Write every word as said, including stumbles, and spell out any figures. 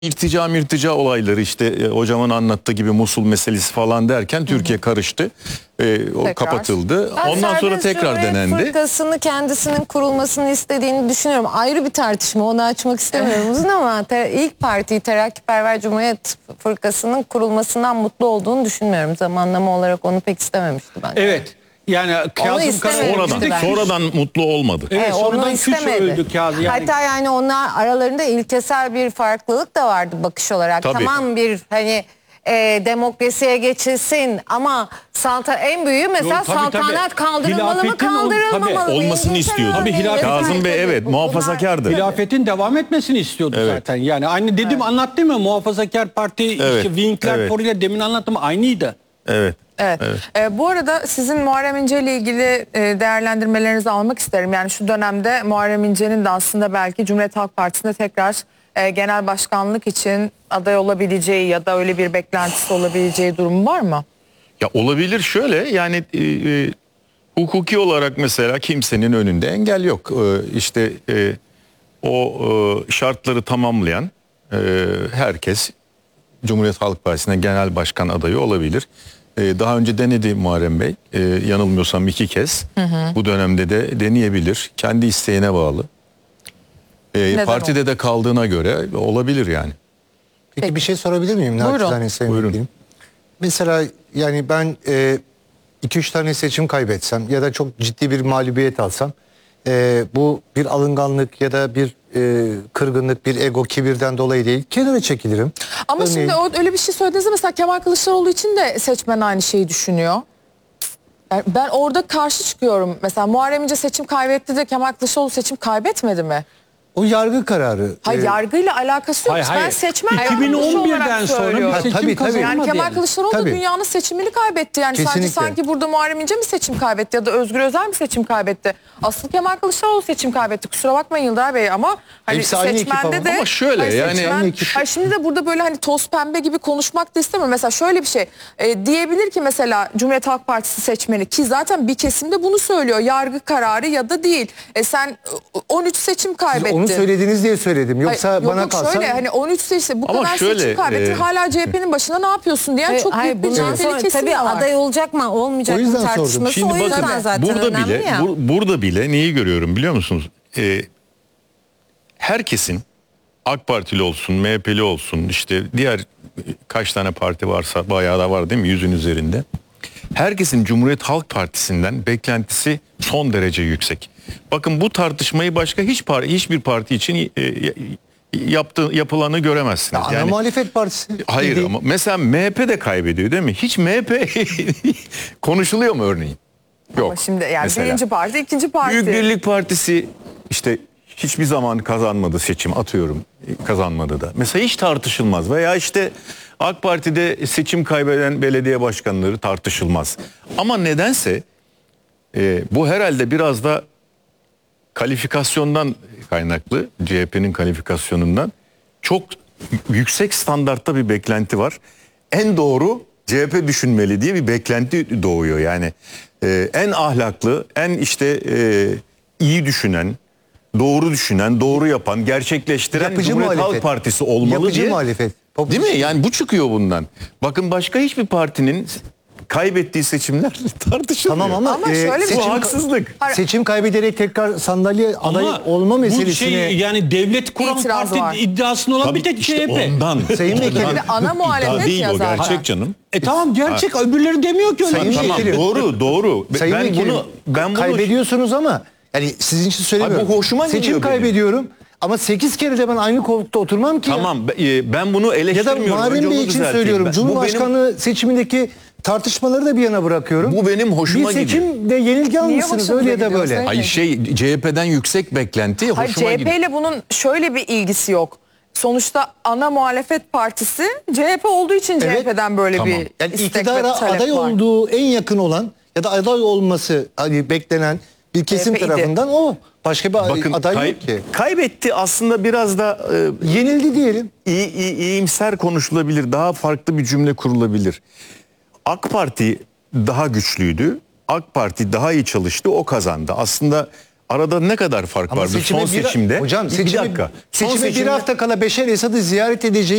İrtica mirtica olayları işte e, hocamın anlattığı gibi Musul meselesi falan derken Türkiye karıştı. E, o Tekrar. kapatıldı. Ben Ondan sonra Serbest tekrar Cumhuriyet denendi. Fırkası'nı kendisinin kurulmasını istediğini düşünüyorum. Ayrı bir tartışma, onu açmak istemiyorum uzun ama te, ilk partiyi Terakkiperver Cumhuriyet Fırkası'nın kurulmasından mutlu olduğunu düşünmüyorum. Zamanlama olarak onu pek istememişti bence. Evet. Yani Kazım istemedi. Kara Sonradan, ben. sonradan mutlu olmadı. Evet, Evet, sonradan onu küs istemedi. öldü Kazım. Yani Hatta yani onlar aralarında ilkesel bir farklılık da vardı bakış olarak. Tabii. Tamam bir hani e, demokrasiye geçilsin ama salta en büyüğü mesela Yok, tabii, saltanat tabii. kaldırılmalı mı Hilafetin ol- kaldırılmamalı tabii, mı? olmasını İngiltere istiyordu. örneği Tabii, hilafet- vesaire. Kazım Bey evet Bunlar- muhafazakardı. hilafetin devam etmesini istiyordu Evet. zaten. Yani aynı dedim anlattım mı? Muhafazakar Parti Evet, işte Winkler evet. Fori'yle demin anlattım aynıydı. Evet. Evet. Evet. Ee, bu arada sizin Muharrem İnce ile ilgili e, değerlendirmelerinizi almak isterim. Yani şu dönemde Muharrem İnce'nin de aslında belki Cumhuriyet Halk Partisi'nde tekrar e, genel başkanlık için aday olabileceği ya da öyle bir beklentisi olabileceği durum var mı? Ya olabilir şöyle yani e, e, hukuki olarak mesela kimsenin önünde engel yok. E, işte e, o e, şartları tamamlayan e, herkes Cumhuriyet Halk Partisi'ne genel başkan adayı olabilir. E, daha önce denedi Muharrem Bey. E, yanılmıyorsam iki kez. Hı hı. Bu dönemde de deneyebilir. Kendi isteğine bağlı. E, partide oldu? de kaldığına göre olabilir yani. Peki, Peki bir şey sorabilir miyim? Buyurun. Naçizane Sayın Buyurun. Vekilim. Mesela yani ben e, iki üç tane seçim kaybetsem ya da çok ciddi bir mağlubiyet alsam e, bu bir alınganlık ya da bir e, kırgınlık, bir ego, kibirden dolayı değil, kenara çekilirim. Ama Örneğin- şimdi o- öyle bir şey söylediğinizde mesela Kemal Kılıçdaroğlu için de seçmen aynı şeyi düşünüyor. Yani ben orada karşı çıkıyorum. Mesela Muharrem İnce seçim kaybetti de Kemal Kılıçdaroğlu seçim kaybetmedi mi? O yargı kararı. Hayır, e, yargıyla alakası yok. Hayır, Ben hayır. seçmen iki bin on yanlışı birden olarak sonra bir söylüyorum. Ha, seçim tabii, tabii. kazanamadı. Yani Kemal yani. Kılıçdaroğlu da Tabii. dünyanın seçimini kaybetti. Yani sadece Kesinlikle. sanki burada Muharrem İnce mi seçim kaybetti ya da Özgür Özel mi seçim kaybetti? Asıl Kemal Kılıçdaroğlu seçim kaybetti. Kusura bakmayın Yıldır Bey ama hani Hepsi aynı ekip seçmende ama. de... Ama şöyle Hayır, yani- seçmen- Aynı ekip. Hayır, şimdi de burada böyle hani toz pembe gibi konuşmak da istemiyorum. Mesela şöyle bir şey e, diyebilir ki mesela Cumhuriyet Halk Partisi seçmeni ki zaten bir kesimde bunu söylüyor. Yargı kararı ya da değil. E sen e, on üç seçim siz kaybettin. onu söylediniz diye söyledim. Yoksa Hayır, yok, bana yok, kalsa... şöyle hani on üç seçim bu Ama kadar şöyle, seçim kaybettin e, hala C H P'nin başına ne yapıyorsun diyen Hayır, çok hayır, büyük bir bundan C H P'li sonra kesim tabii de var. aday olacak mı olmayacak O mı yüzden sordum. tartışması Şimdi o yüzden bakın zaten burada önemli bile ya. bur- burada bile neyi görüyorum biliyor musunuz? Ee, herkesin AK Partili olsun, M H P'li olsun işte diğer kaç tane parti varsa bayağı da var değil mi yüzün üzerinde. Herkesin Cumhuriyet Halk Partisi'nden beklentisi son derece yüksek. Bakın bu tartışmayı başka hiç par hiçbir parti için e, yaptığı yapılanı göremezsiniz. Ana muhalefet partisi. Hayır değil. ama mesela M H P de kaybediyor değil mi? Hiç M H P konuşuluyor mu örneğin? Yok. Ama şimdi yani mesela. birinci parti, ikinci parti. Büyük Birlik Partisi işte hiçbir zaman kazanmadı seçim atıyorum kazanmadı da. Mesela hiç tartışılmaz veya işte AK Parti'de seçim kaybeden belediye başkanları tartışılmaz. Ama nedense e, bu herhalde biraz da kalifikasyondan kaynaklı, C H P'nin kalifikasyonundan çok yüksek standartta bir beklenti var. En doğru C H P düşünmeli diye bir beklenti doğuyor. Yani e, en ahlaklı, en işte e, iyi düşünen, doğru düşünen, doğru yapan, gerçekleştiren Yapıcı Cumhuriyet Halk muhalefet. Partisi olmalı Yapıcı diye. muhalefet. Değil mi? Yani bu çıkıyor bundan. Bakın başka hiçbir partinin kaybettiği seçimler tartışılmıyor. Tamam ama, Ama e, şöyle bir Bu seçim, haksızlık. seçim kaybederek tekrar sandalye aday Ama olma bu meselesine... şey yani devlet kuran İtiraz parti var. iddiasında olan bir tek işte C H P. ondan. Sayın Vekilim. ondan. Bir de ana muhalefet İddia değil ya o zaten. gerçek canım. E tamam gerçek öbürleri demiyor ki öyle Sayın bir şey. Tamam Vekilim. doğru doğru. Sayın ben Vekilim, bunu ben bunu kaybediyorsunuz ama yani sizin için söylemiyorum. Ay bu hoşuma gidiyor Seçim benim. kaybediyorum ama sekiz kere de ben aynı koltukta oturmam ki. Tamam e, ben bunu Ya da eleştirmiyorum. Önce Muharrem onu Bey için düzelteyim. söylüyorum. Ben- Cumhurbaşkanlığı seçimindeki tartışmaları da bir yana bırakıyorum. Bu benim hoşuma Bir seçimde yenilgi almışsınız hoşunuza öyle ya da gidiyor böyle. Sayın Hayır şey C H P'den yüksek beklenti Hayır, hoşuma C H gidiyor. P ile bunun şöyle bir ilgisi yok. Sonuçta ana muhalefet partisi C H P olduğu için Evet, C H P'den böyle tamam. bir Yani istek iktidara ve talep aday var. olduğu en yakın olan ya da aday olması hani beklenen bir kesim C H P 'ydi. tarafından o. Başka bir Bakın aday kay- yok ki. kaybetti aslında biraz da e, Yenildi diyelim. iyi, iyi, iyimser konuşulabilir. Daha farklı bir cümle kurulabilir. AK Parti daha güçlüydü. AK Parti daha iyi çalıştı. O kazandı. Aslında Arada ne kadar fark Ama vardı son seçime bir- seçimde? Hocam bir seçime, dakika. Son seçime bir seçimde- hafta kala Beşer Esad'ı ziyaret edeceği